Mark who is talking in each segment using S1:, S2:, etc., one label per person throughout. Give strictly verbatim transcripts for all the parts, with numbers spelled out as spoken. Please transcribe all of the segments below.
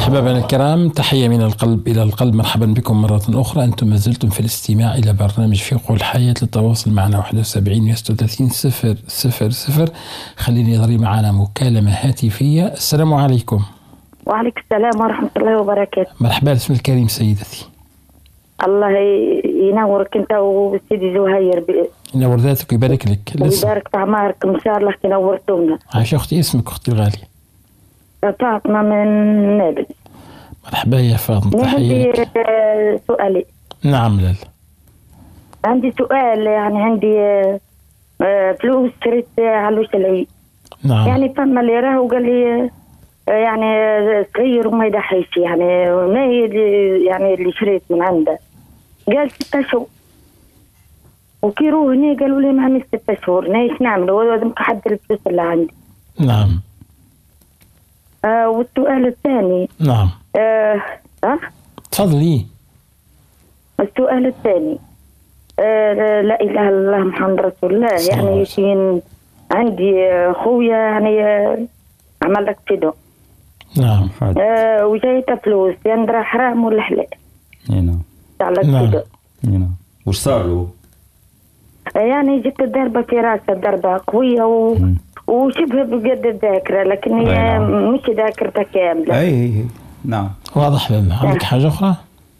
S1: أحبابنا الكرام، تحية من القلب إلى القلب. مرحبا بكم مرة أخرى. أنتم ما زلتم في الاستماع إلى برنامج فيق الحياة. للتواصل معنا واحد وسبعين ستة وثلاثين صفر صفر صفر. خليني يضري معنا مكالمة هاتفية. السلام عليكم.
S2: وعليكم السلام ورحمة الله وبركاته.
S1: مرحبا، اسم الكريم سيدتي.
S2: الله ينورك أنت وسيدي زهير.
S1: ينور ذاتك ويبارك لك.
S2: ويبارك في أعمارك إن شاء الله. تنورتونا.
S1: عايشة أختي، اسمك أختي الغالية؟
S2: فاطمة من نابلس.
S1: مرحبا يا فاطمة، تحية لك.
S2: عندي سؤالي.
S1: نعم لالا.
S2: عندي سؤال، يعني عندي فلوس شريت علوش العيد.
S1: نعم.
S2: يعني فما اللي راه وقال لي يعني صغير وما يضحيش، يعني ما يعني اللي شريت من عنده قال ستة شهور، وكي روح هنا قالوا لي ما عملت ستة شهور. ايش نعمل؟ هو حد الفلوس اللي عندي.
S1: نعم.
S2: آه والسؤال الثاني.
S1: نعم.
S2: اه اه
S1: تفضلي.
S2: السؤال الثاني، آه لا اله الا الله محمد رسول الله. يعني يمكن عندي اخويا يعني آه عمل لك كده.
S1: نعم.
S2: آه وجايته فلوس، يندرى حرام ولا حلال؟
S3: نعم.
S2: على
S1: نعم.
S2: كده.
S3: نعم. وش صار له؟
S2: يعني جبت ضربة في راسه، ضربة قوية و... وشبه بقد الذاكرة، لكن هي
S3: نعم.
S2: مش ذاكرتها كاملة.
S3: اي اي نعم.
S1: واضح لنا. عندك حاجة أخرى؟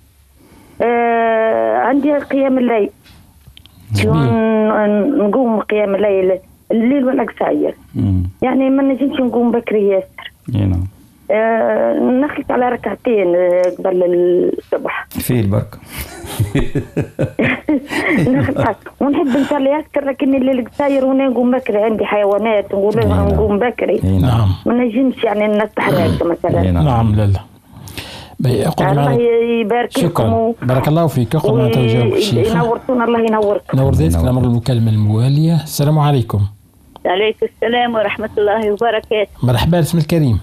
S2: آه عندي قيام الليل. شلون نقوم قيام الليل؟ الليل ولا قصير؟ يعني ما نجمش نقوم بكري ياسر.
S3: نعم.
S2: آه نخلط على ركعتين قبل الصبح.
S3: فيه البركة.
S2: نخلط ونحب نصلي أكثر، لكن الليل قصير وانا نقوم بكري. عندي حيوانات نقول لها نقوم بكري.
S1: نعم.
S2: ما نجمش يعني نستحرق مثلا.
S1: نعم لالا.
S2: الله يبارك فيكم.
S1: شكرا و... بارك الله فيك. أخذ ما تجاوب الشيخ.
S2: ينورتونا. الله ينوركم.
S1: نور ذاتك. نمر المكالمة الموالية. السلام عليكم.
S4: عليكم السلام ورحمة الله وبركاته.
S1: مرحبا، اسم الكريم؟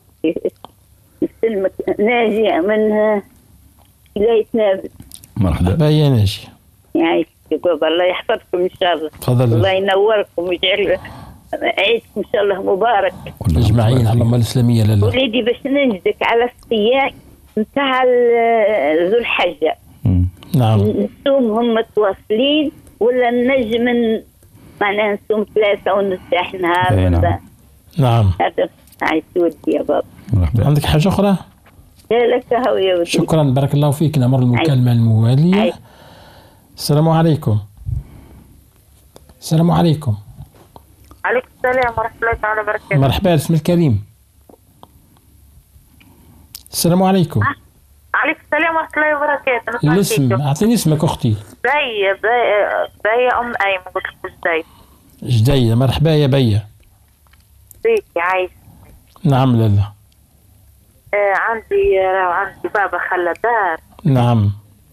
S4: سلمك ناجية من ولاية نابلس.
S3: مرحبا
S1: يا ناجية.
S4: يعيشك يا بابا، الله يحفظكم إن شاء الله.
S1: تفضل.
S4: الله ينوركم ويجعل عيدكم إن شاء الله مبارك
S1: أجمعين على الله الإسلامية. لا
S4: وليدي باش ننجدك على الصيام نتاع ذو الحجة.
S1: نعم.
S4: نصوم هم متواصلين ولا نجم معناها نصوم ثلاثة ونرتاح نهار؟
S3: نعم.
S4: نعم. هذا عايز ودي يا بابا.
S3: مرحبا.
S1: عندك حاجة أخرى؟
S4: لا لك هو يا ودي.
S1: شكرا بارك الله فيك. نمر المكالمة الموالية. عايز. السلام عليكم. السلام عليكم.
S2: عليكم السلام ورحمة الله تعالى وبركاته.
S1: مرحبا، اسم الكريم؟ السلام عليكم.
S2: عليكم السلام ورحمة الله وبركاته.
S1: الاسم، أعطيني اسمك أختي.
S2: بيا بيا بيا أم أيمن. قلت لك جديد.
S1: جديدة. مرحبا يا بيا.
S2: بيك عايش.
S1: نعم لالا.
S2: آه عندي عندي بابا خلى دار.
S1: نعم.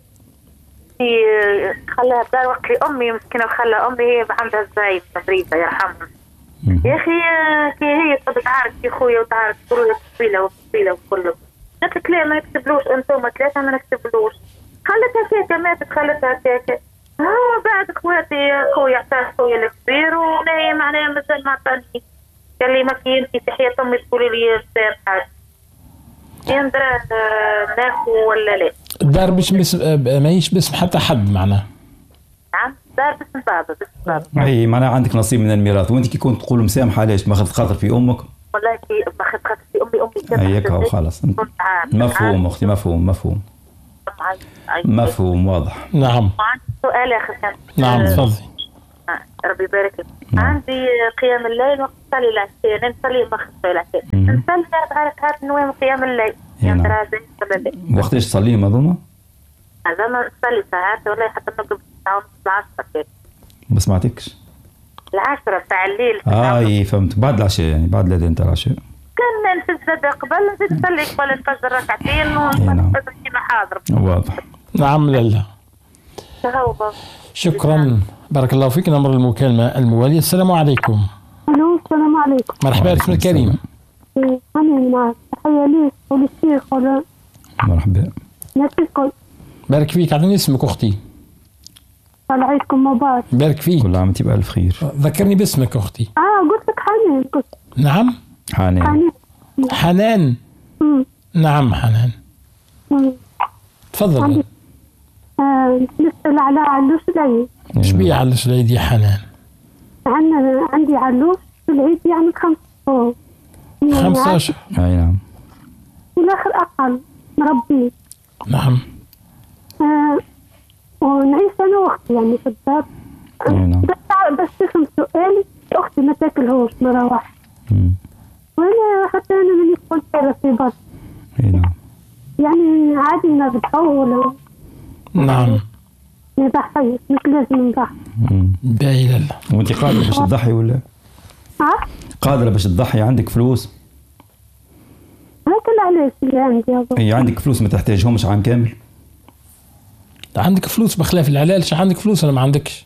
S2: خلى دار وقت لي أمي مسكينة، وخلى أمي هي عندها زايد مريضة يرحمها. يا أخي كي هي تقعد تعارك في خويا وتعارك تقول له تفصيلة وتفصيلة وكله. قلت لك لا ما نكتبلوش أنتم ثلاثة ما نكتبلوش. خلتها كيكة ماتت، خلتها كيكة. هو بعد اخواتي خويا عطاه خويا الكبير ونايم معناها مازال ما عطاني. قال لي ما كي انت تحية امي تقولي لي الدار حاجة. يندرى ناكو ولا لا؟
S1: الدار مش باسم، ماهيش باسم حتى حد معناه.
S2: نعم دار باسم بابا. باسم بابا.
S3: اي معناها عندك نصيب من الميراث، وانت كي كنت تقول مسامحة علاش ما خذت خاطر في امك؟
S2: والله كي ما خذت خاطر في امي. امي كانت
S3: هيك هو خلاص. مفهوم اختي، مفهوم مفهوم مفهوم واضح.
S1: نعم.
S2: عندي سؤال اخر كان.
S1: نعم تفضلي.
S2: آه. ربي يبارك لك. عندي قيام الليل وقت نصلي العشاء. نصلي ما خصوص العشاء. نصلي اربع ركعات نوام قيام الليل. يعني ترى زي الليل.
S3: وقتاش تصلي ما ظن؟
S2: هذا ما نصلي ساعات والله حتى نقرب الساعة ونص العصر.
S3: ما سمعتكش.
S2: العشرة بتاع الليل.
S3: اه اي فهمت. بعد العشاء يعني بعد الاذان تاع العشاء.
S2: كان نفسد قبل نزيد نصلي قبل الفجر ركعتين ونصلي كيما حاضر.
S3: واضح.
S1: نعم لالا. شكرا بارك الله فيك. نمر المكالمة الموالية. السلام عليكم.
S5: الو السلام عليكم.
S1: مرحبا، اسم الكريم؟
S5: أنا معك. تحية ليك وللشيخ ولا.
S3: مرحبا.
S5: يعطيكم.
S1: بارك فيك. أعطيني اسمك أختي.
S5: الله عيدكم مبارك.
S1: بارك فيك.
S3: كل عام وأنت بألف خير.
S1: ذكرني باسمك أختي.
S5: اه قلت لك حنان. قلت.
S3: نعم. حنان.
S1: حنان.
S5: امم
S1: نعم حنان. تفضل.
S5: نسأل على علوش العيد.
S1: ايش بيه علوش العيد يا حنان؟
S5: عندنا عندي علوش في العيد يعني خمس شهور.
S1: خمسة أشهر.
S3: أي نعم.
S5: والآخر أقل مربي.
S1: نعم.
S5: آه ونعيش أنا وأختي يعني في الدار.
S3: أي نعم.
S5: بس بس تفهم سؤالي، أختي ما تاكلهوش مرة واحدة. وأنا حتى أنا ماني قلت هذا في بطن.
S3: أي نعم.
S5: يعني عادي نذبحه ولا.
S1: نعم.
S5: نضحي مش لازم نضحي.
S1: باهي لالا.
S3: وأنت قادرة باش تضحي ولا؟
S5: ها؟
S3: قادرة باش تضحي؟ عندك فلوس؟
S5: هاكل علاش اللي عندي أبو.
S3: أي عندك فلوس ما تحتاجهمش عام كامل؟
S1: عندك فلوس بخلاف العلال، شو عندك فلوس ولا ما عندكش؟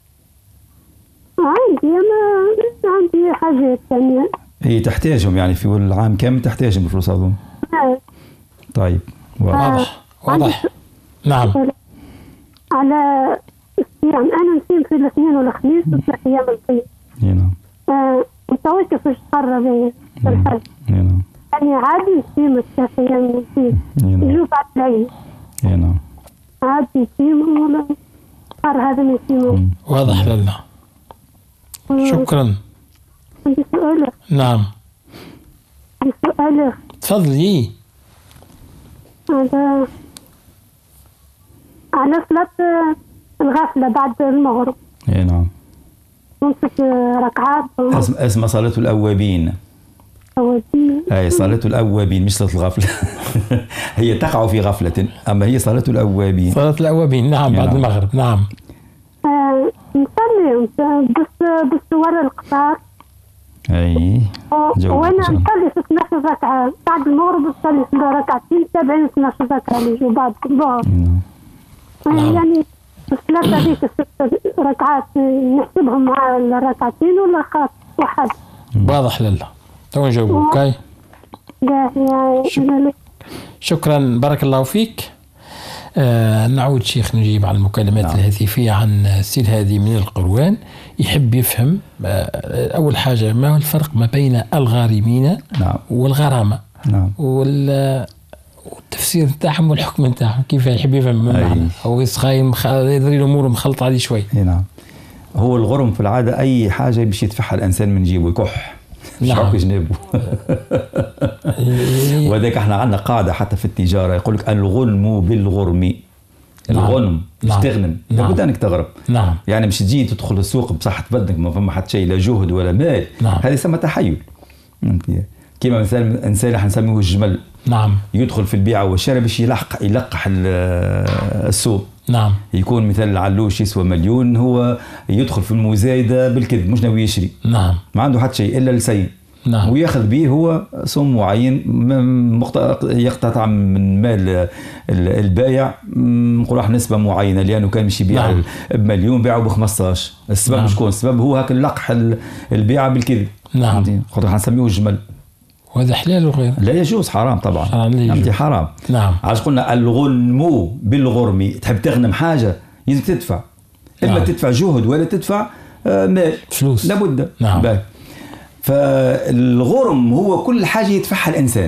S5: عندي أنا عندي حاجات يعني.
S3: هي تحتاجهم يعني في العام كامل تحتاجهم الفلوس هذول. طيب
S1: واضح واضح. نعم.
S5: على الصيام أنا نصيم في الاثنين والخميس وثلاث أيام البيض.
S3: نعم.
S5: آه متوقف في الشهر هذا في الحج.
S3: نعم.
S5: يعني عادي نصيم الثلاث أيام البيض. يجوا بعد العيد.
S3: نعم.
S5: عادي نصيم ولا الشهر هذا نصيمه.
S1: واضح لالا. شكرا.
S5: عندي سؤال.
S1: نعم.
S5: عندي سؤال.
S1: تفضلي.
S5: هذا على صلاة الغفلة بعد المغرب.
S3: اي نعم.
S5: نمسك ركعات.
S3: اسم اسمها صلاة الأوابين.
S5: أوابين.
S3: أي صلاة الأوابين مش صلاة الغفلة. هي تقع في غفلة أما هي صلاة الأوابين.
S1: صلاة الأوابين نعم بعد نعم. المغرب نعم.
S5: آه نصلي بس بس ورا القطار.
S3: أي.
S5: وأنا نصلي في اثناش ركعة بعد المغرب نصلي في ركعتين تابعين اثناش ركعة اللي يجوا بعد الظهر.
S1: نعم.
S5: يعني الثلاثة هذيك الست ركعات نحسبهم مع الركعتين ولا خاص واحد؟
S1: واضح لالا. تو نجاوبك. اوكي. شكرا بارك الله فيك. آه نعود شيخ نجيب على المكالمات نعم. الهاتفية عن سيد هادي من القروان. يحب يفهم آه أول حاجة ما هو الفرق ما بين الغارمين
S3: نعم.
S1: والغرامة
S3: نعم.
S1: وال والتفسير نتاعهم والحكم نتاعهم كيف يحب يفهم المعنى أو يسخايم يدري الأمور مخلط عليه شوي.
S3: نعم. هو الغرم في العادة أي حاجة باش يدفعها الإنسان من جيبه يكح
S1: نعم.
S3: جنبه. وذاك احنا عندنا قاعدة حتى في التجارة يقول لك الغنم بالغرم. الغنم
S1: نعم.
S3: تغنم
S1: نعم.
S3: لابد انك تغرب.
S1: نعم.
S3: يعني مش تجي تدخل السوق بصحة بدنك ما فما حتى شيء لا جهد ولا مال.
S1: نعم.
S3: هذه يسمى تحيل. كما مثال انسان احنا نسميه الجمل.
S1: نعم.
S3: يدخل في البيع والشراء باش يلحق يلقح السوق.
S1: نعم.
S3: يكون مثال العلوش يسوى مليون هو يدخل في المزايدة بالكذب مش ناوي يشري.
S1: نعم.
S3: ما عنده حتى شيء إلا لسين.
S1: نعم.
S3: وياخذ به هو سم معين يقتطع من مال البائع نقول راح نسبة معينة لأنه كان مش يبيع نعم. بمليون بيعه بخمسطاش. السبب نعم. مش كون السبب هو هاك اللقح البيعة بالكذب.
S1: نعم.
S3: خاطر حنسميه الجمل.
S1: وهذا حلال وغير
S3: لا يجوز حرام طبعا.
S1: حرام
S3: حرام.
S1: نعم.
S3: عاش قلنا الغنم بالغرم. تحب تغنم حاجة لازم تدفع. إما نعم. تدفع جهد ولا تدفع مال
S1: فلوس
S3: لابد.
S1: نعم.
S3: باي. فالغرم هو كل حاجة يدفعها الإنسان.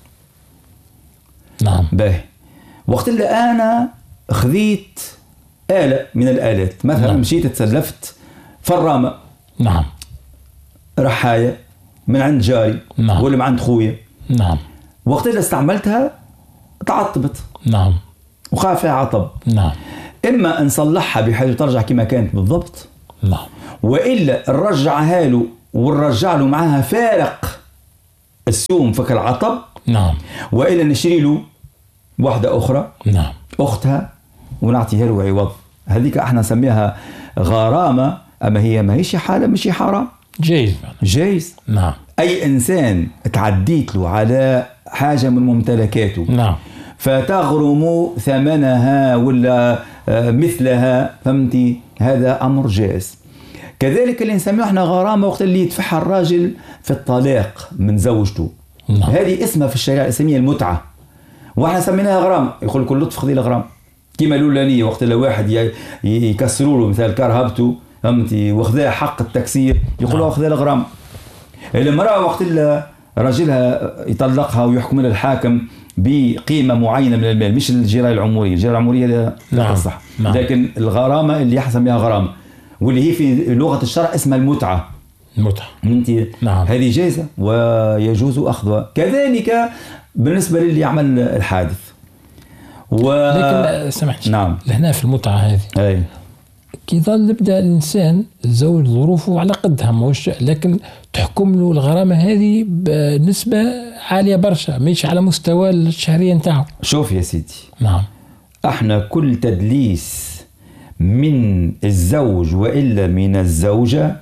S1: نعم.
S3: باهي. وقت اللي أنا خذيت آلة من الآلات مثلا نعم. مشيت تسلفت فرامة.
S1: نعم.
S3: رحاية من عند جاري
S1: نعم.
S3: ولا من عند خويا.
S1: نعم.
S3: وقت اللي استعملتها تعطبت.
S1: نعم.
S3: وقع فيها عطب.
S1: نعم.
S3: إما نصلحها بحيث ترجع كما كانت بالضبط.
S1: نعم.
S3: وإلا نرجعها له ونرجع له معها فارق السوم فك العطب.
S1: نعم.
S3: وإلا نشري له واحدة أخرى.
S1: نعم.
S3: أختها ونعطيها له عوض. هذيك احنا نسميها غرامة أما هي ما هيش حالة مش حرام.
S1: جايز.
S3: جايز.
S1: نعم.
S3: أي إنسان تعديت له على حاجة من ممتلكاته.
S1: نعم.
S3: فتغرم ثمنها ولا مثلها فهمتي هذا أمر جائز. كذلك اللي نسميه احنا غرامة وقت اللي يدفعها الراجل في الطلاق من زوجته.
S1: نعم.
S3: هذه اسمها في الشريعة الإسلامية المتعة واحنا سميناها غرامة. يقول كل لطف خذي الغرام كما الأولانية وقت اللي واحد يكسروا له مثال كرهبته فهمتي واخذها حق التكسير يقولوا اخذها الغرام. المرأة وقت اللي راجلها يطلقها ويحكم لها الحاكم بقيمة معينة من المال، مش الجراية العمرية. الجراية العمرية لا
S1: نعم.
S3: تصح.
S1: نعم.
S3: لكن الغرامة اللي يحسن بها غرامة، واللي هي في لغة الشرع اسمها المتعة.
S1: المتعة.
S3: انت
S1: نعم.
S3: هذه جائزة ويجوز أخذها. كذلك بالنسبة للي يعمل الحادث. و...
S1: لكن سمحت.
S3: نعم.
S1: لهنا في المتعة هذه.
S3: أي.
S1: كي يظل يبدا الانسان الزوج ظروفه على قدها، موش لكن تحكم له الغرامه هذه بنسبه عاليه برشا، مش على مستوى الشهريه نتاعو.
S3: شوف يا سيدي.
S1: نعم.
S3: احنا كل تدليس من الزوج والا من الزوجه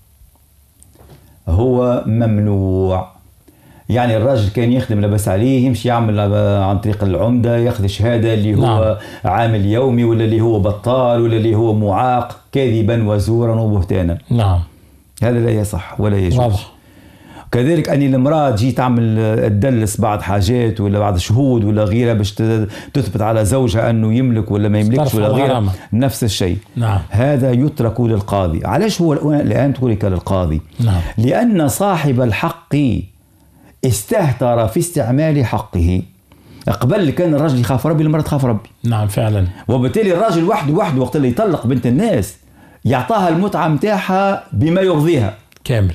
S3: هو ممنوع. يعني الراجل كان يخدم لبس عليه، يمشي يعمل عن طريق العمدة، ياخذ شهادة اللي هو نعم. عامل يومي، ولا اللي هو بطال، ولا اللي هو معاق، كذبا وزورا وبهتانا.
S1: نعم.
S3: هذا لا يصح ولا يجوز.
S1: واضح.
S3: كذلك أن المرأة تجي تعمل تدلس بعض حاجات ولا بعض شهود ولا غيرها باش تثبت على زوجها أنه يملك ولا ما يملكش ولا غيرها، نفس الشيء.
S1: نعم.
S3: هذا يترك للقاضي. علاش هو الآن ترك للقاضي؟
S1: نعم.
S3: لأن صاحب الحق استهتر في استعمال حقه. قبل كان الرجل يخاف ربي، المرأة تخاف ربي.
S1: نعم فعلا.
S3: وبالتالي الراجل وحده وحده وقت اللي يطلق بنت الناس يعطاها المتعة متاعها بما يرضيها
S1: كامل.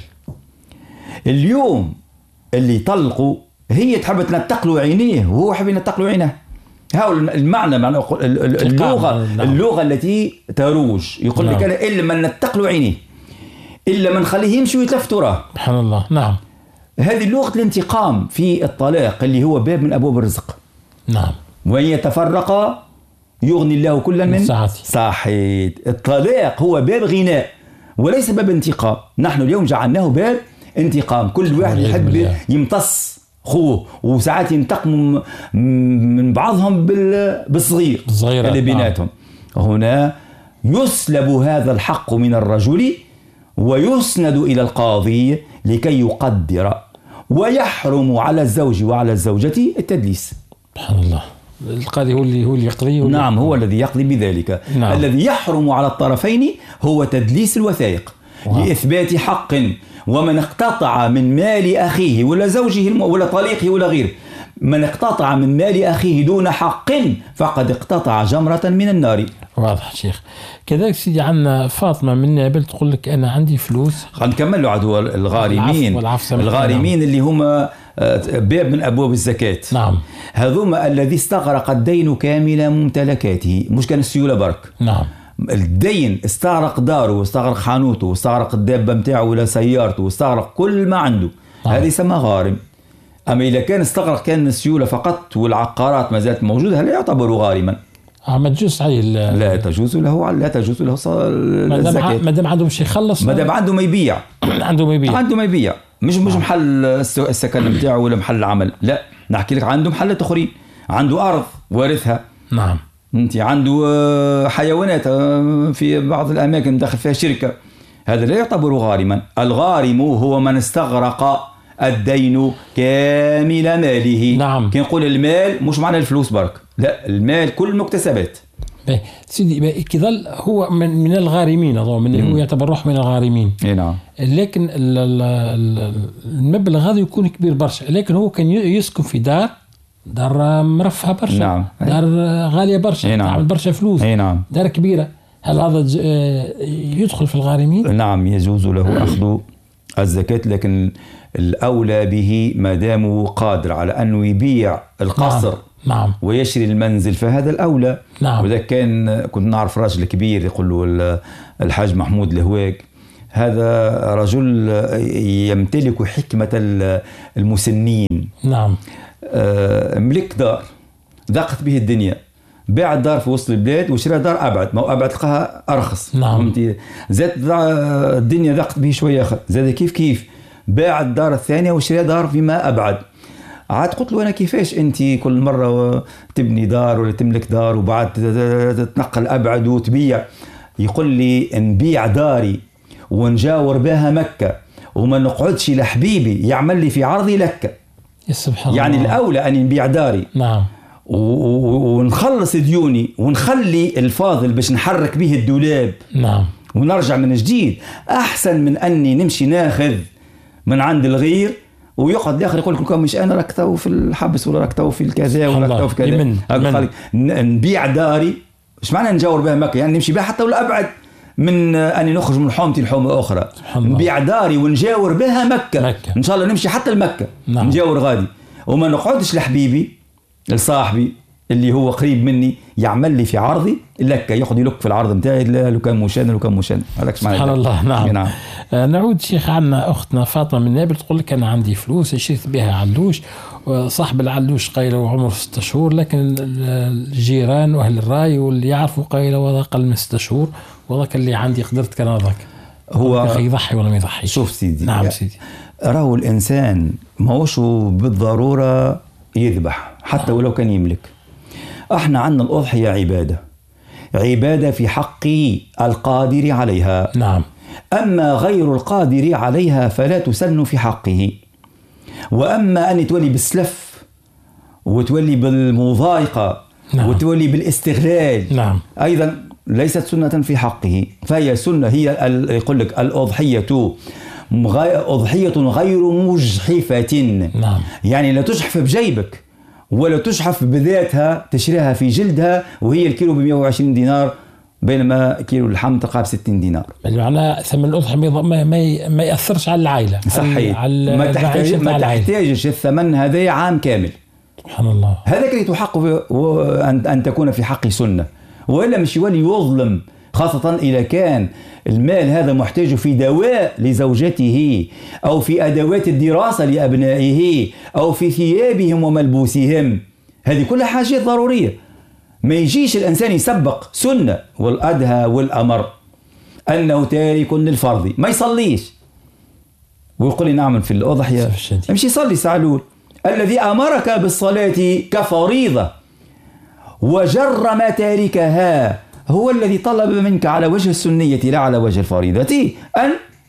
S3: اليوم اللي يطلقوا هي تحب تنتق له عينيه وهو يحب ينتق له عينه. هاو المعنى، معنى اللغة اللغة التي تروج. يقول لك أنا إلا من نتق له عينيه، إلا من نخليه يمشي ويتلف تراه.
S1: سبحان الله. نعم.
S3: هذه لغة الانتقام في الطلاق اللي هو باب من أبواب الرزق.
S1: نعم.
S3: وإن يتفرق يغني الله كلا من
S1: ساعته.
S3: صحيح. الطلاق هو باب غناء وليس باب انتقام. نحن اليوم جعلناه باب انتقام. كل واحد يحب يمتص خوه، وساعات ينتقم من بعضهم بالصغير اللي بيناتهم. نعم. هنا يسلب هذا الحق من الرجل ويسند إلى القاضي لكي يقدر، ويحرم على الزوج وعلى الزوجة التدليس.
S1: سبحان الله. القاضي هو اللي هو اللي يقضي.
S3: نعم، هو الذي يقضي بذلك.
S1: نعم.
S3: الذي يحرم على الطرفين هو تدليس الوثائق. واو. لإثبات حق. ومن اقتطع من مال أخيه ولا زوجه ولا طليقه ولا غيره، من اقتطع من مال أخيه دون حق فقد اقتطع جمرة من النار.
S1: واضح شيخ. كذلك سيدي عندنا فاطمة من نابل تقول لك أنا عندي فلوس.
S3: خلينا نكمل له عدو الغارمين. الغارمين اللي هم باب من أبواب الزكاة.
S1: نعم.
S3: هذوما الذي استغرق الدين كامل ممتلكاته، مش كان السيولة برك.
S1: نعم.
S3: الدين استغرق داره واستغرق حانوته واستغرق الدابة متاعه ولا سيارته واستغرق كل ما عنده. نعم. هذه يسمى غارم. أما إذا كان استغرق كان السيولة فقط والعقارات ما زالت موجودة لا يعتبر غارما.
S1: اه ما تجوز عليه.
S3: لا تجوز له لا تجوز له الزكاة.
S1: ما دام عنده شيء يخلص.
S3: ما دام عنده ما يبيع.
S1: عنده ما يبيع.
S3: عنده ما يبيع. مش مش محل السكن بتاعه ولا محل العمل. لا، نحكي لك عنده محلات أخرين. عنده أرض وارثها.
S1: نعم.
S3: انت عنده حيوانات في بعض الأماكن داخل فيها شركة. هذا لا يعتبر غارما. الغارم هو من استغرق الدين كامل ماله.
S1: نعم.
S3: كي نقول المال مش معنى الفلوس برك، لا، المال كل المكتسبات.
S1: سيدي كي ظل هو من, من الغارمين، أظن من هو يعتبر روح من الغارمين.
S3: اي نعم.
S1: لكن المبلغ هذا يكون كبير برشا، لكن هو كان يسكن في دار دار مرفهة برشا.
S3: نعم.
S1: دار غالية برشا.
S3: نعم.
S1: تعمل برشا فلوس.
S3: اي نعم.
S1: دار كبيرة. هل هذا يدخل في الغارمين؟
S3: نعم، يجوز له أخذ الزكاة، لكن الأولى به ما دامه قادر على أنه يبيع القصر.
S1: نعم. نعم.
S3: ويشري المنزل فهذا الأولى.
S1: نعم.
S3: وإذا كان كنت نعرف راجل كبير يقول له الحاج محمود الهواك، هذا رجل يمتلك حكمة المسنين.
S1: نعم.
S3: ملك دار ضاقت به الدنيا، باع الدار في وسط البلاد وشرى دار أبعد، ما هو أبعد تلقاها أرخص.
S1: نعم.
S3: زاد الدنيا ضاقت به شوية أخر، زاد كيف كيف باع الدار الثانية وشرى دار فيما أبعد. عاد قلت له أنا كيفاش أنت كل مرة تبني دار ولا تملك دار وبعد تتنقل أبعد وتبيع؟ يقول لي نبيع داري ونجاور بها مكة وما نقعدش لحبيبي يعمل لي في عرضي لك.
S1: سبحان
S3: يعني
S1: الله.
S3: الأولى أن نبيع داري.
S1: نعم.
S3: ونخلص ديوني ونخلي الفاضل باش نحرك به الدولاب.
S1: نعم.
S3: ونرجع من جديد، أحسن من أني نمشي ناخذ من عند الغير ويقعد الاخر يقول لك مش انا راك تو في الحبس ولا راك تو في الكذا ولا راك تو في كذا. نبيع داري ايش معنى نجاور بها مكه؟ يعني نمشي بها حتى ولا ابعد من اني نخرج من حومتي لحومه اخرى. نبيع داري ونجاور بها مكه, مكة. ان شاء الله نمشي حتى لمكه. نعم. نجاور غادي وما نقعدش لحبيبي لصاحبي اللي هو قريب مني يعمل لي في عرضي لك ياخذ يلك في العرض نتاعي لا لو كان مشان لو كان مشان.
S1: سبحان الله. نعم. نعم. آه نعود شيخ عنا اختنا فاطمه من نابل تقول لك انا عندي فلوس شريت بها علوش وصاحب العلوش قايله عمره ستة شهور لكن الجيران واهل الراي واللي يعرفوا قايله وهذا اقل من ستة شهور وذاك اللي عندي قدرت كان هذاك هو يضحي ولا ما يضحي.
S3: شوف سيدي.
S1: نعم سيدي.
S3: راهو الانسان ماهوش بالضروره يذبح حتى نعم. ولو كان يملك. احنا عندنا الأضحية عبادة عبادة في حق القادر عليها.
S1: نعم.
S3: أما غير القادر عليها فلا تسن في حقه. وأما أن تولي بالسلف وتولي بالمضايقة نعم. وتولي بالاستغلال
S1: نعم.
S3: أيضا ليست سنة في حقه. فهي سنة هي يقول لك الأضحية أضحية غير مجحفة.
S1: نعم.
S3: يعني لا تجحف بجيبك ولا تشحف بذاتها تشريها في جلدها وهي الكيلو ب مئة وعشرين دينار بينما كيلو اللحم تلقاه ب ستين دينار.
S1: معناه ثمن الأضحية ما ما ما يأثرش على العائلة.
S3: صحيح.
S1: على
S3: ما تحتاج ما تحتاجش الثمن هذا عام كامل.
S1: سبحان الله.
S3: هذاك اللي تحق أن أن تكون في حق سنة وإلا مش يولي يظلم خاصة إذا كان المال هذا محتاج في دواء لزوجته أو في أدوات الدراسة لأبنائه أو في ثيابهم وملبوسهم. هذه كلها حاجات ضرورية. ما يجيش الإنسان يسبق سنة والأدهى والأمر أنه تارك للفرض ما يصليش ويقول لي نعمل في الأضحية امشي صلي سعلول. الذي أمرك بالصلاة كفريضة وجر ما تاركها هو الذي طلب منك على وجه السنية لا على وجه الفريضة أن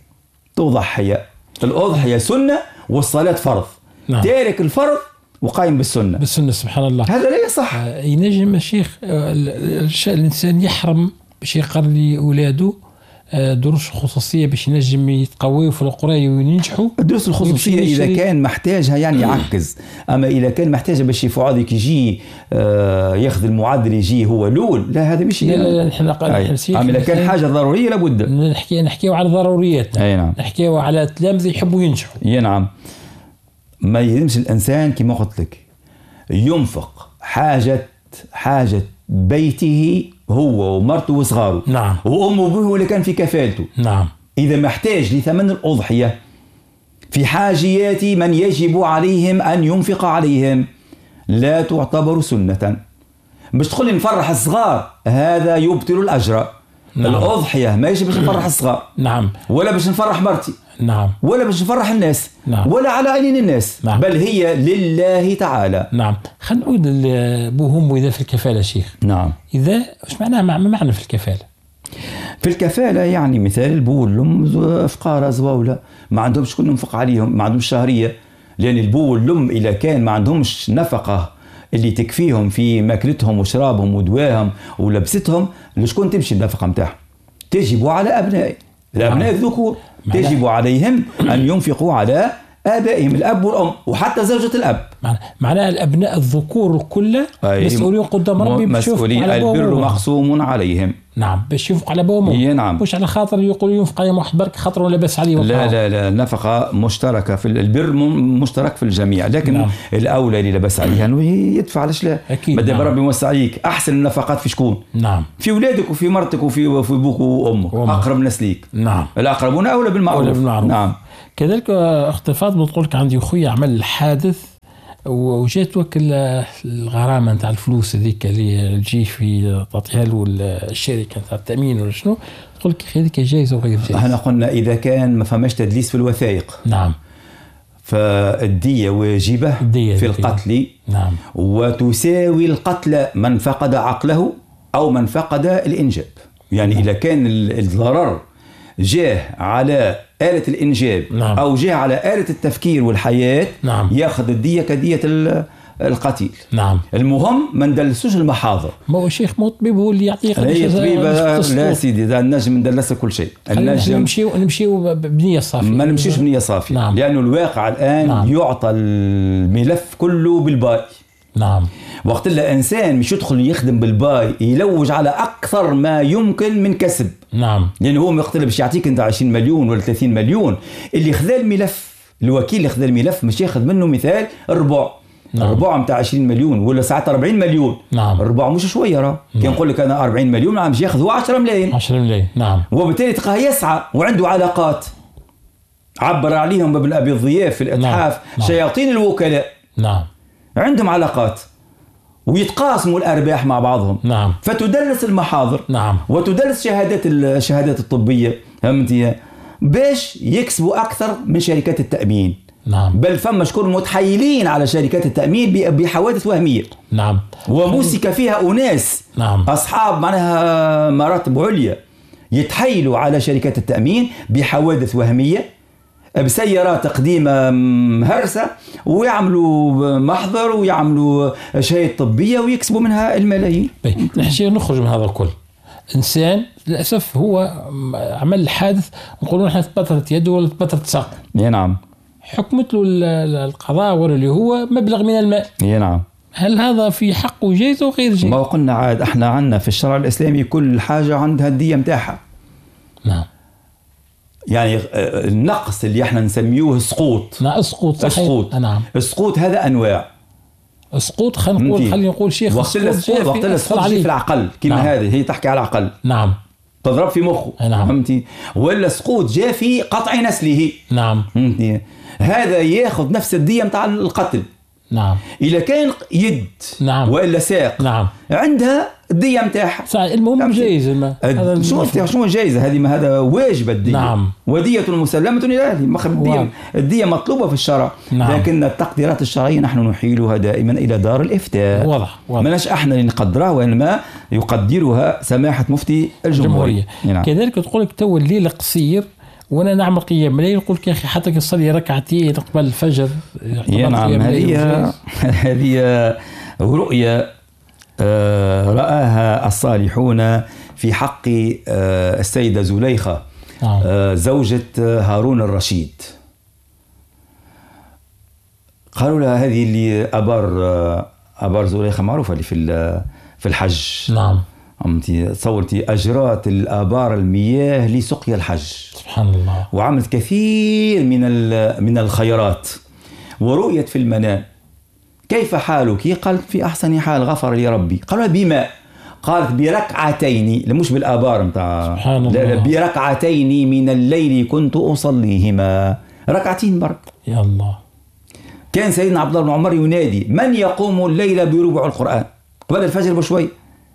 S3: تضحي. الأضحية سنة والصلاة فرض.
S1: نعم.
S3: تارك الفرض وقايم بالسنة
S1: بالسنة. سبحان الله.
S3: هذا لا يصح.
S1: آه ينجم الشيخ آه الإنسان يحرم باش يقري أولاده آه دروس خصوصية باش ينجم يتقويوا في القراية وينجحوا.
S3: الدروس الخصوصية إذا كان محتاجها يعني يعكز. أما إذا كان محتاجها باش يفعادك يجي آه ياخذ المعدل يجي هو لول لا هذا مش.
S1: لا لا نحن
S3: أما إذا كان حاجة ضرورية لابد.
S1: نحكي نحكيوا على ضروريات.
S3: أي نعم.
S1: نحكيوا على تلامذة يحبوا ينجحوا.
S3: يا نعم. ما يلزمش الإنسان كما قلت لك ينفق حاجة حاجة بيته هو ومرته وصغاره.
S1: نعم.
S3: وأمه وأبوه اللي كان في كفالته.
S1: نعم.
S3: إذا محتاج لثمن الأضحية في حاجيات من يجب عليهم أن ينفق عليهم لا تعتبر سنة. مش تقول لي نفرح الصغار هذا يبطل الأجر. نعم. الأضحية ما يجب باش نفرح الصغار.
S1: نعم.
S3: ولا باش نفرح مرتي.
S1: نعم.
S3: ولا باش نفرح الناس.
S1: نعم.
S3: ولا على عينين الناس.
S1: نعم.
S3: بل هي لله تعالى.
S1: نعم. خلينا نقول بوهم إذا في الكفالة شيخ.
S3: نعم.
S1: إذا وش معناها ما معنى في الكفالة؟
S3: في الكفالة يعني مثال البو والأم أفقار زواولة ما عندهمش شكون ينفق عليهم ما عندهمش شهرية لأن البو والأم إذا كان ما عندهمش نفقة اللي تكفيهم في ماكلتهم وشرابهم ودواهم ولبستهم لشكون تمشي النفقة متاعهم؟ تجب على أبناء الأبناء الذكور تجب عليهم أن ينفقوا على آبائهم الأب والأم وحتى زوجة الأب.
S1: معناها الأبناء الذكور كلها مسؤولين قدام ربي
S3: مسؤولين البر مقسوم عليهم.
S1: نعم باش ينفق على أبوهم.
S3: نعم.
S1: مش على خاطر يقولوا ينفق على واحد برك خاطر ولا بس عليه.
S3: لا لا لا النفقة مشتركة في البر مشترك في الجميع لكن نعم. الأولى اللي لبس عليها إنه يدفع على شلا.
S1: أكيد.
S3: بدأ
S1: نعم.
S3: بربي موسع عليك أحسن النفقات في شكون؟
S1: نعم.
S3: في أولادك وفي مرتك وفي في أبوك وأمك أقرب الناس ليك.
S1: نعم.
S3: الأقربون أولى بالمعروف.
S1: أولى بالمعروف.
S3: نعم.
S1: كذلك أخت فاطمة تقول لك عندي أخوي عمل حادث وجات وكل الغرامة نتاع الفلوس هذيك اللي تجي في تعطيها له الشركة نتاع التأمين ولا شنو تقول لك هذيك جايزة وغير جايزة.
S3: احنا قلنا إذا كان ما فماش تدليس في الوثائق.
S1: نعم.
S3: فالدية واجبة في القتل.
S1: نعم.
S3: وتساوي القتل من فقد عقله أو من فقد الإنجاب. يعني نعم. إذا كان الضرر جاه على آلة الإنجاب.
S1: نعم.
S3: أو جاه على آلة التفكير والحياة.
S1: نعم.
S3: يأخذ الدية كدية القتيل.
S1: نعم.
S3: المهم ما ندلسوش المحاضر.
S1: ما هو الشيخ مو طبيب هو اللي يعطيك.
S3: هي طبيبه لا سيدي، ذا النجم ندلس كل شيء.
S1: النجم نمشيو نمشيو بنيه صافيه.
S3: ما نمشيش بنيه صافيه. نعم. لانه الواقع الان نعم. يعطى الملف كله بالباي.
S1: نعم.
S3: وقت اللي انسان مش يدخل يخدم بالباي يلوج على اكثر ما يمكن من كسب.
S1: نعم.
S3: لانه هو وقت اللي باش يعطيك انت عشرين مليون ولا ثلاثين مليون، اللي خذا الملف الوكيل اللي خذا الملف مش ياخذ منه مثال الربع. نعم. الربع نتاع عشرين مليون ولا ساعات أربعين مليون.
S1: نعم.
S3: الربع مش شويه راه. نعم. كان نقول لك انا أربعين مليون عم ياخذ هو عشرة ملايين.
S1: عشرة ملايين. نعم.
S3: وبالتالي تلقاه يسعى وعنده علاقات عبر عليهم بابن ابي الضياف في الاتحاف. نعم. شياطين الوكلاء.
S1: نعم.
S3: عندهم علاقات ويتقاسموا الارباح مع بعضهم.
S1: نعم.
S3: فتدرس المحاضر.
S1: نعم.
S3: وتدرس شهادات الشهادات الطبيه، فهمتي، باش يكسبوا اكثر من شركات التامين.
S1: نعم.
S3: بل فما شكون متحيلين على شركات التامين بحوادث وهميه.
S1: نعم.
S3: وموسك فيها اناس.
S1: نعم.
S3: اصحاب معناها مراتب عليا يتحيلوا على شركات التامين بحوادث وهميه بسيارات قديمة مهرسة، ويعملوا محضر ويعملوا شهادة طبية ويكسبوا منها الملايين.
S1: نحشي نخرج من هذا الكل. إنسان للأسف هو عمل حادث نقولون احنا تبترت يده ولا تبترت ساق.
S3: نعم.
S1: حكمت له القضاء ولا اللي هو مبلغ من المال.
S3: نعم.
S1: هل هذا في حقه جيد وغير جيد؟
S3: ما قلنا عاد احنا عندنا في الشرع الإسلامي كل حاجة عندها الدية متاعها.
S1: نعم.
S3: يعني النقص اللي احنا نسميوه سقوط.
S1: نعم. سقوط.
S3: سقوط.
S1: نعم.
S3: السقوط هذا انواع.
S1: سقوط خلينا نقول خلينا نقول شيخ
S3: وقت السقوط وقت السقوط في العقل كما نعم. هذه هي تحكي على العقل.
S1: نعم.
S3: تضرب في مخه.
S1: نعم.
S3: فهمتي؟ ولا سقوط جاء في قطع نسله.
S1: نعم.
S3: فهمتي؟ هذا ياخذ نفس الدية متاع القتل.
S1: نعم.
S3: إذا كان يد.
S1: نعم.
S3: وإلا ساق.
S1: نعم.
S3: عندها الدية متاعها.
S1: المهم جايزة.
S3: هذا شو شو جايزة هذه؟ ما هذا واجب الدية.
S1: نعم.
S3: ودية مسلمة إلى أهله. ما الدية الدية مطلوبة في الشرع.
S1: نعم.
S3: لكن التقديرات الشرعية نحن نحيلها دائما إلى دار الإفتاء.
S1: واضح. واضح.
S3: ماناش احنا اللي نقدرها وإنما يقدرها سماحة مفتي الجمهورية.
S1: نعم. كذلك تقول لك تو الليل قصير وانا نعمل قيام الليل، نقول لك يا اخي حتى تصلي ركعتين قبل الفجر.
S3: نعم. هذه هذه رؤية رآها الصالحون في حق السيدة زليخة زوجة هارون الرشيد. قالوا لها هذه اللي أبار أبار زليخة معروفة اللي في في الحج.
S1: نعم.
S3: أمتي تصورتي أجرات الآبار المياه لسقيا الحج.
S1: سبحان الله.
S3: وعملت كثير من من الخيرات. ورؤيت في المنام كيف حالك؟ قالت في أحسن حال غفر لي ربي. قالوا بما؟ قالت بركعتين، مش بالآبار متاع،
S1: سبحان الله.
S3: لا بركعتين من الليل كنت أصليهما. ركعتين برك.
S1: يا الله.
S3: كان سيدنا عبد الله بن عمر ينادي من يقوم الليل بربع القرآن قبل الفجر بشوي،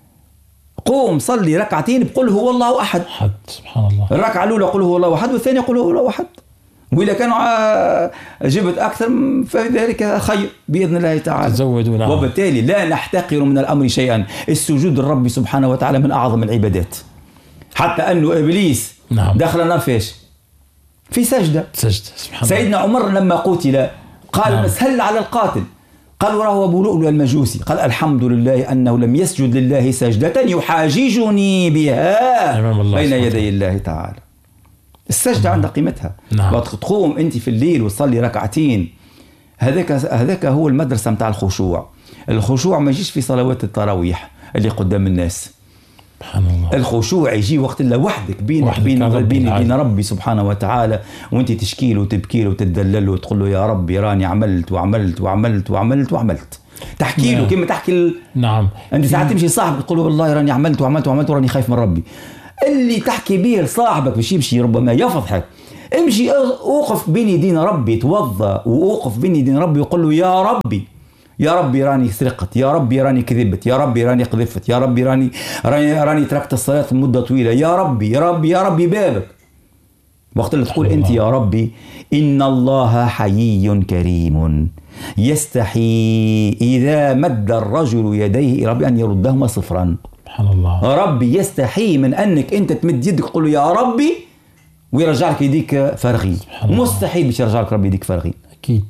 S3: قوم صلي ركعتين بقول هو الله أحد.
S1: أحد. سبحان الله.
S3: الركعة الأولى قل هو الله أحد والثانية قل هو الله أحد. وإذا كانوا جبت أكثر فذلك خير بإذن الله تعالى.
S1: تزودوا. نعم.
S3: وبالتالي لا نحتقر من الأمر شيئا. السجود للرب سبحانه وتعالى من أعظم العبادات. حتى أنه إبليس
S1: نعم.
S3: دخل النار فيش في سجدة.
S1: سجدة. سبحان الله.
S3: سيدنا عمر لما قتل قال
S1: نعم.
S3: مسهل على القاتل. قال وراه أبو لؤلؤ المجوسي قال الحمد لله أنه لم يسجد لله سجدة يحاججني بها بين يدي الله تعالى. السجدة عندها قيمتها.
S1: نعم.
S3: تقوم أنت في الليل وتصلي ركعتين، هذاك هذاك هو المدرسة متاع الخشوع. الخشوع ما يجيش في صلوات التراويح اللي قدام الناس.
S1: سبحان الله.
S3: الخشوع يجي وقت اللي وحدك بينك بين بين بين ربي سبحانه وتعالى، وانت تشكي له وتبكي له وتتدلل وتقول له يا ربي راني عملت وعملت وعملت وعملت وعملت. تحكي له كما تحكي ال...
S1: نعم.
S3: انت ساعات تمشي صاحبك تقول له والله راني عملت وعملت وعملت وراني خايف من ربي. اللي تحكي به لصاحبك باش يمشي ربما يفضحك. امشي اوقف بين يدين ربي، توضا واوقف بين يدين ربي وقول له يا ربي يا ربي راني سرقت، يا ربي راني كذبت، يا ربي راني قذفت، يا ربي راني راني, راني تركت الصلاة لمدة طويلة، يا ربي يا ربي يا ربي بابك. وقت اللي تقول أنت يا ربي إن الله حيي كريم يستحي إذا مد الرجل يديه إلى ربي أن يردهما صفرا.
S1: سبحان الله.
S3: ربي يستحي من أنك أنت تمد يدك تقول له يا ربي ويرجع لك يديك فارغين. مستحيل باش يرجع لك ربي يديك فارغين.
S1: أكيد.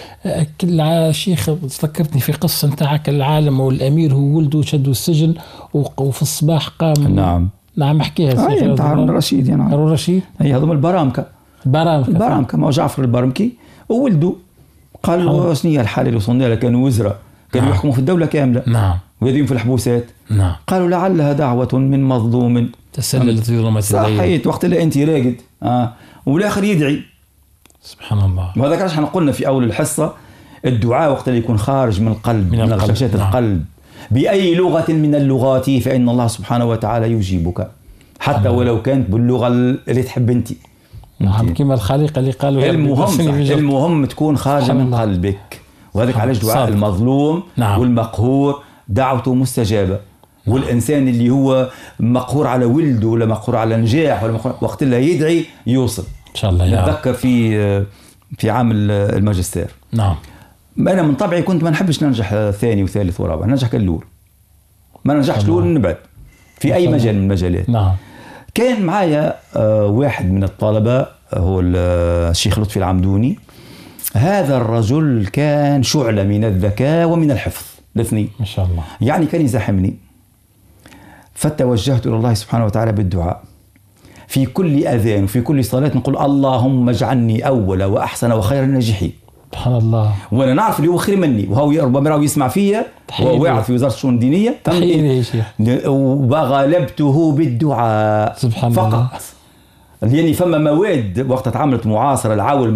S1: كل شيخ ذكرتني في قصة نتاعك العالم والأمير هو ولده شدوا السجن وفي الصباح قام.
S3: نعم
S1: نعم احكيها
S3: أي أنت هارون الرشيد يعني
S1: هارون الرشيد
S3: أي هذوما البرامكة
S1: برامكة
S3: البرامكة ما هو جعفر البرمكي وولده قال له شنو هي الحالة اللي وصلنا لها كانوا وزراء كانوا
S1: نعم.
S3: يحكموا في الدولة كاملة
S1: نعم
S3: ويديهم في الحبوسات
S1: نعم
S3: قالوا لعلها دعوة من مظلوم
S1: تسللت في ظلمة الليل
S3: صحيت وقت اللي أنت راقد آه والآخر يدعي
S1: سبحان الله.
S3: وهذا كان احنا قلنا في أول الحصة الدعاء وقت اللي يكون خارج من القلب من, من خشية نعم. القلب بأي لغة من اللغات فإن الله سبحانه وتعالى يجيبك حتى نعم. ولو كانت باللغة اللي تحب أنت.
S1: نعم كما الخليقة اللي قالوا
S3: المهم المهم تكون خارجة من قلبك وهذاك علاش دعاء المظلوم
S1: نعم.
S3: والمقهور دعوته مستجابة نعم. والإنسان اللي هو مقهور على ولده ولا مقهور على نجاح ولا مقهور وقت اللي يدعي يوصل
S1: إن شاء الله.
S3: نتذكر في في عام الماجستير
S1: نعم
S3: أنا من طبعي كنت ما نحبش ننجح ثاني وثالث ورابع ننجح كاللول ما ننجحش الأول نبعد في أي مجال من المجالات.
S1: نعم
S3: كان معايا واحد من الطلبة هو الشيخ لطفي العمدوني. هذا الرجل كان شعلة من الذكاء ومن الحفظ الاثنين
S1: ما شاء الله.
S3: يعني كان يزاحمني فتوجهت إلى الله سبحانه وتعالى بالدعاء في كل أذان وفي كل صلاة نقول اللهم اجعلني أول وأحسن وخير الناجحين.
S1: سبحان الله.
S3: وانا نعرف اللي هو خير مني وهو ربما راهو يسمع فيا وهو واعظ في وزاره الشؤون الدينيه
S1: تحية يا شيخ
S3: وغلبته بالدعاء
S1: سبحان
S3: فقط.
S1: الله.
S3: يعني فما مواد وقت تعملت معاصره العول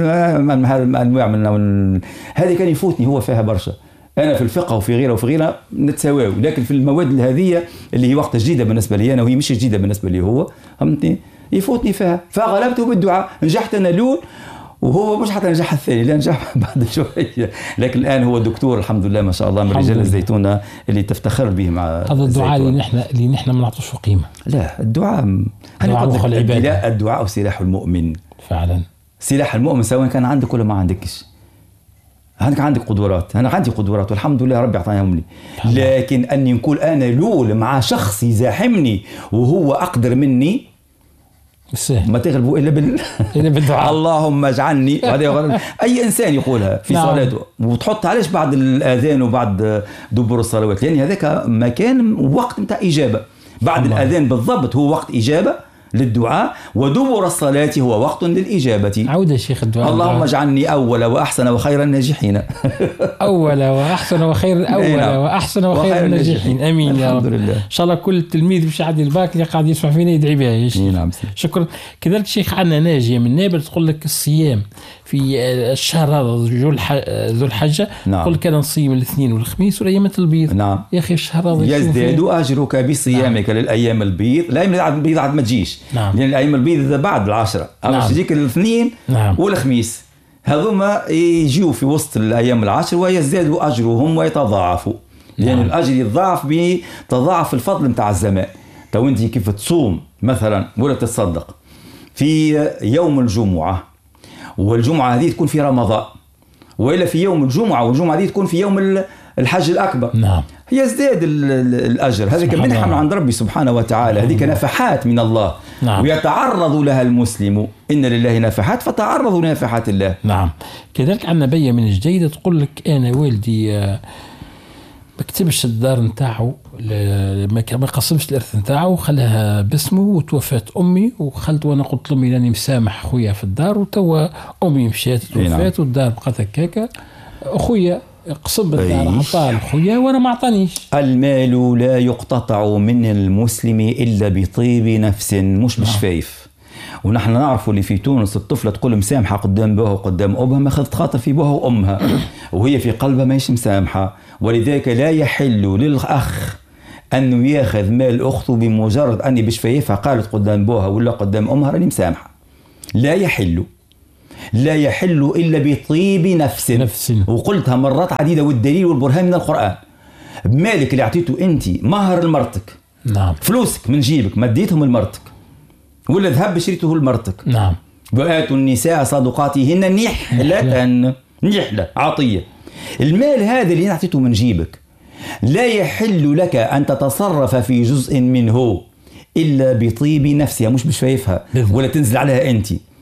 S3: انواع من هذه كان يفوتني هو فيها برشا. انا في الفقه وفي غيره وفي غيره نتساوي لكن في المواد هذه اللي هي وقت جديده بالنسبه لي انا وهي مش جديده بالنسبه لي هو فهمتني يفوتني فيها فغلبته بالدعاء. نجحت انا الاول وهو مش حتى نجح الثاني لا نجح بعد شويه لكن الان هو دكتور الحمد لله ما شاء الله من رجال الزيتونه اللي تفتخر به مع
S1: هذا الدعاء اللي نحن اللي نحن ما نعطوش قيمه.
S3: لا الدعاء
S1: دعاء مخ العباده.
S3: لا الدعاء سلاح المؤمن
S1: فعلا
S3: سلاح المؤمن سواء كان عندك ولا ما عندكش. عندك عندك قدرات انا عندي قدرات والحمد لله ربي اعطانيهم لي لكن اني نقول انا لول مع شخص يزاحمني وهو اقدر مني
S1: السهل.
S3: ما تغلبوا الا بال
S1: الا بالدعاء
S3: اللهم اجعلني اي انسان يقولها في نعم. صلاته وتحط علاش بعد الاذان وبعد دبر الصلوات لان يعني هذاك مكان وقت نتاع اجابه بعد الله. الاذان بالضبط هو وقت اجابه للدعاء ودبر الصلاة هو وقت للإجابة.
S1: عودة يا شيخ الدعاء
S3: اللهم اجعلني أول وأحسن وخير الناجحين.
S1: أول وأحسن وخير أول وأحسن وخير الناجحين. أمين يا رب. إن شاء الله كل تلميذ مش عادي الباك اللي قاعد يسمع فينا يدعي بها يا شيخ.
S3: نعم.
S1: شكرا. كذلك شيخ عنا ناجية من نابل تقول لك الصيام في الشهر هذا ذو الحجة
S3: نعم.
S1: تقول كان نصيم الاثنين والخميس والأيام البيض.
S3: نعم.
S1: يا أخي الشهر هذا
S3: يزداد أجرك بصيامك نعم. للأيام البيض الأيام البيض عاد ما تجيش.
S1: نعم.
S3: لأن الأيام البيض بعد العشرة نعم. تجيك الاثنين
S1: نعم.
S3: والخميس هذوما يجيوا في وسط الأيام العشر ويزداد أجرهم ويتضاعفوا لأن يعني الأجر يتضاعف بتضاعف الفضل متاع الزمان. تو أنت كيف تصوم مثلا ولا تتصدق في يوم الجمعة والجمعة هذه تكون في رمضان وإلا في يوم الجمعة والجمعة هذه تكون في يوم الحج الأكبر
S1: نعم.
S3: يزداد الأجر. هذه منحة من عند ربي سبحانه وتعالى هذه نفحات من الله
S1: نعم.
S3: ويتعرض لها المسلم إن لله نفحات فتعرضوا لنفحات الله.
S1: نعم. كذلك عندنا بيا من الجديدة تقول لك أنا والدي ما كتبش الدار نتاعو ما قسمش الارث نتاعو وخلاها باسمه وتوفات امي وخلت وانا قلت لامي راني مسامح خويا في الدار وتوا امي مشات توفات والدار بقات هكاكا اخويا قسم الدار عطاها لخويا وانا ما عطانيش.
S3: المال لا يقتطع من المسلم الا بطيب نفس مش بشفايف. ونحن نعرف اللي في تونس الطفله تقول مسامحه قدام بوها وقدام امها ما اخذت خاطر في بوها وامها وهي في قلبها ماهيش مسامحه. ولذلك لا يحل للأخ أنه ياخذ مال أخته بمجرد أني بشفايفها قالت قدام بوها ولا قدام أمها راني مسامحة. لا يحل لا يحل إلا بطيب نفس,
S1: نفس.
S3: وقلتها مرات عديدة والدليل والبرهان من القرآن. مالك اللي اعطيته أنت مهر لمرتك
S1: نعم.
S3: فلوسك من جيبك مديتهم لمرتك ولا ذهب بشريته لمرتك
S1: نعم.
S3: وآتوا النساء صدقاتهن نحلة نحلة عطية. المال هذا اللي اعطيته من جيبك لا يحل لك أن تتصرف في جزء منه إلا بطيب نفسها مش بشفايفها ولا تنزل عليها أنت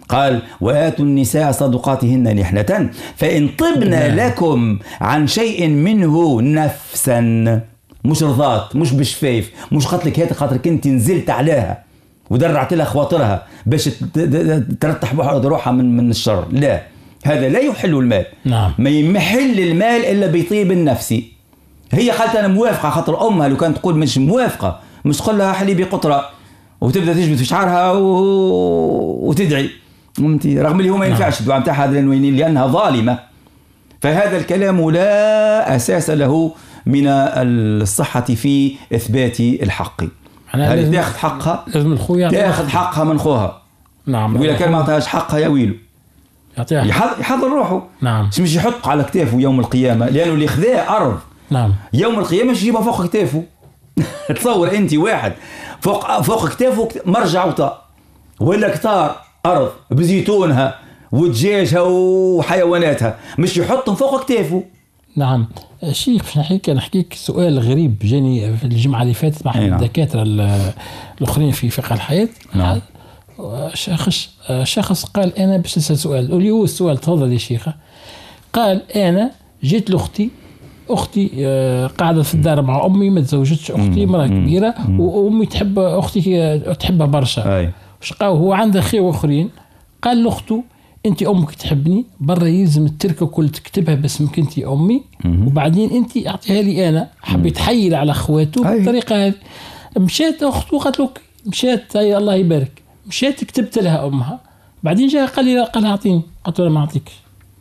S3: قال وآتوا النساء صدقاتهن نحلة فإن طبن لكم عن شيء منه نفسا، مش رضات، مش بشفايف، مش قتلك هيك خاطرك انت نزلت عليها ودرعت لها خواطرها باش ترتح روحها من من الشر، لا، هذا لا يحل المال.
S1: نعم.
S3: ما يمحل المال إلا بطيب النفس. هي قالت أنا موافقة خاطر أمها، لو كانت تقول مش موافقة مش تقول لها حليبي قطرة وتبدأ تجبد في شعرها و... وتدعي رغم اللي هو ما ينفعش الدعاء نتاعها لأنها ظالمة. فهذا الكلام لا أساس له من الصحة في إثبات الحق. هل تاخذ حقها؟
S1: لازم الخويا
S3: تاخذ حقها من خوها.
S1: نعم.
S3: وإذا كان ما عطاهاش حقها يا ويلو
S1: يعطيها
S3: يحضر روحه.
S1: نعم.
S3: مش يحط على كتافه يوم القيامة، لأنه اللي خذاه أرض.
S1: نعم.
S3: يوم القيامة مش يجيبها فوق كتافه. تصور أنت واحد فوق فوق كتافه مرجع وطاء ولا كتار أرض بزيتونها ودجاجها وحيواناتها، مش يحطهم فوق كتافه.
S1: نعم. شيخ باش نحكيك نحكيك سؤال غريب جاني في الجمعة اللي فاتت مع
S3: نعم.
S1: الدكاترة الآخرين في فقه الحياة.
S3: نعم.
S1: شخص شخص قال أنا باش نسأل سؤال، قولي هو السؤال تفضل يا شيخة. قال أنا جيت لأختي، أختي قاعدة في الدار مع أمي، ما تزوجتش، أختي مرأة كبيرة وأمي تحب أختي تحبها برشا. وش قال هو عنده خير وآخرين، قال لأخته أنت أمك تحبني برا يلزم التركة كل تكتبها باسمك أنت أمي وبعدين أنت أعطيها لي أنا. حب يتحيل على أخواته بالطريقة هذه. مشات أخته قالت له مشات هاي الله يبارك، مشات كتبت لها أمها، بعدين جاء قال لي قال اعطيني، قلت له ما اعطيكش.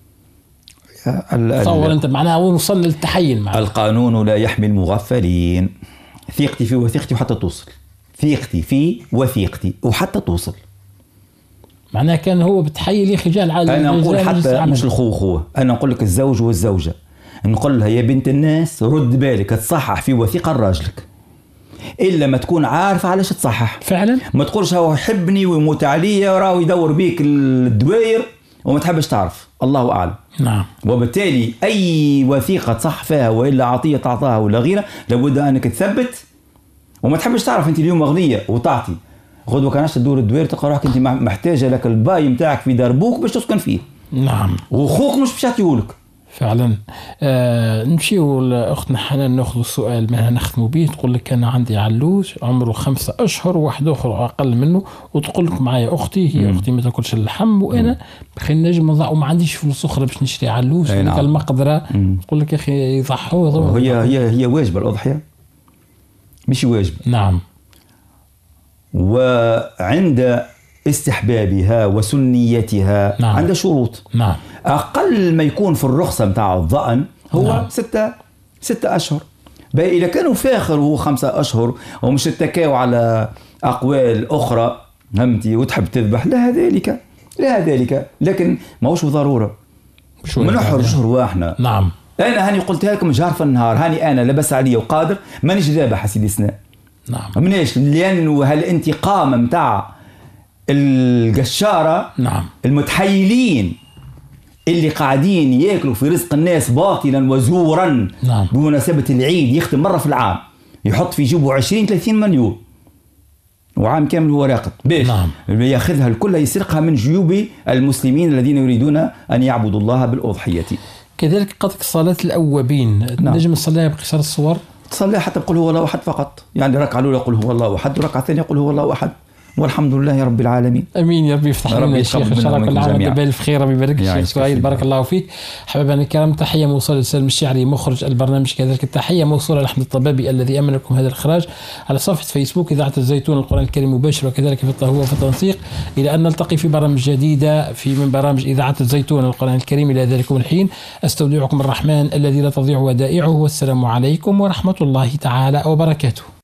S1: تصور انت معناها وين وصل للتحيل معه.
S3: القانون لا يحمي المغفلين. ثيقتي في وثيقتي وحتى توصل، ثيقتي في وثيقتي وحتى توصل.
S1: معناها كان هو بتحيل يا خجال على
S3: انا نقول حتى مش الخو خوه، انا نقول لك الزوج والزوجه نقول لها يا بنت الناس رد بالك تصحح في وثيقه لراجلك، إلا ما تكون عارف علاش تصحح
S1: فعلا.
S3: ما تقولش هو يحبني ويموت عليا وراه يدور بيك الدواير وما تحبش تعرف، الله أعلم.
S1: نعم.
S3: وبالتالي أي وثيقة تصح فيها وإلا عطية تعطاها ولا غيرها لابد أنك تثبت وما تحبش تعرف. أنت اليوم مغنية وتعطي، غدوة كانش تدور الدوير تلقى روحك أنت محتاجة لك الباي متاعك في دار بوك باش تسكن فيه.
S1: نعم.
S3: وخوك مش باش يعطيهولك.
S1: فعلا. آه نمشيو لأختنا حنان ناخذ السؤال ما نختموا به. تقول لك أنا عندي علوش عمره خمسة أشهر وواحد آخر أقل منه، وتقول لك معايا أختي هي مم. أختي ما تاكلش اللحم وأنا بخي نجم نضع وما عنديش فلوس أخرى باش نشتري علوش نعم. المقدرة مم. تقول لك يا أخي يضحوا.
S3: هي هي هي واجبة الأضحية مش واجبة.
S1: نعم.
S3: وعند استحبابها وسنيتها نعم. عند شروط.
S1: نعم.
S3: أقل ما يكون في الرخصة متاع الضأن هو نعم. ستة ستة أشهر. بقى إذا كانوا فاخر وهو خمسة أشهر ومش تتكاو على أقوال أخرى همتي وتحب تذبح لا ذلك لا ذلك، لكن ما هوش بضرورة من أحر شهر احنا.
S1: نعم.
S3: أنا هاني قلتها لكم جار في النهار، هاني أنا لبس علي وقادر مانيش ذابح سيدي سناء.
S1: نعم.
S3: منيش لأنه هالانتقام متاع القشارة
S1: نعم.
S3: المتحيلين اللي قاعدين ياكلوا في رزق الناس باطلا وزورا
S1: نعم.
S3: بمناسبة العيد يختم مرة في العام يحط في جيبه عشرين ثلاثين مليون وعام كامل هو راقد باش
S1: نعم.
S3: ياخذها الكل يسرقها من جيوب المسلمين الذين يريدون أن يعبدوا الله بالأضحية.
S1: كذلك قدك صلاة الأوابين نعم. نجم نصليها بقصر الصور،
S3: تصليها حتى بقول هو الله أحد فقط، يعني ركعة الأولى يقول هو الله أحد وركعة الثانية يقول هو الله أحد والحمد لله رب العالمين. امين يا ربي. يفتح لنا يا شيخ ان شاء الله كل عام وانت بالف خير. ربي يبارك فيك سعيد بارك الله فيك. حبايبنا الكرام تحيه موصوله لسالم الشعري مخرج البرنامج، كذلك التحيه موصوله لاحمد الطبابي الذي امن لكم هذا الاخراج على صفحه فيسبوك اذاعه الزيتون القران الكريم مباشر، وكذلك في الطهوه في التنسيق. الى ان نلتقي في برامج جديده في من برامج اذاعه الزيتون القران الكريم، الى ذلكم الحين استودعكم الرحمن الذي لا تضيع ودائعه، والسلام عليكم ورحمه الله تعالى وبركاته.